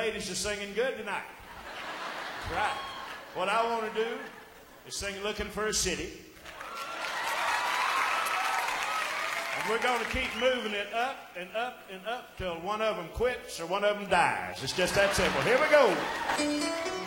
ladies are singing good tonight. That's right. What I want to do is sing Looking for a City. And we're going to keep moving it up and up and up till one of them quits or one of them dies. It's just that simple. Here we go.